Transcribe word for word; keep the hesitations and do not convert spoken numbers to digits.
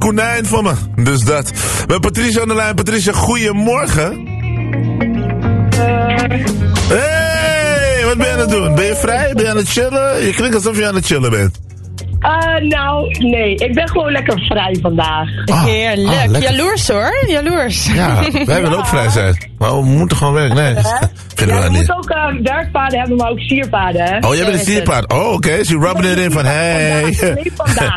konijn van me. Dus dat. We hebben Patricia aan de lijn. Patricia, goeiemorgen. Hey, wat ben je aan het doen? Ben je vrij? Ben je aan het chillen? Je klinkt alsof je aan het chillen bent. Uh, nou, nee. Ik ben gewoon lekker vrij vandaag. Ah, Heerlijk. ah, Jaloers hoor. Jaloers. Ja, wij willen ook vrij zijn. Maar we moeten gewoon werken. Nee, vinden Ja, we we niet. moeten ook uh, werkpaarden hebben, maar ook sierpaarden, hè? Oh, jij bent een stierpaard. Oh, oké. Dus je rubbing it in van, hey. Nee, vandaag.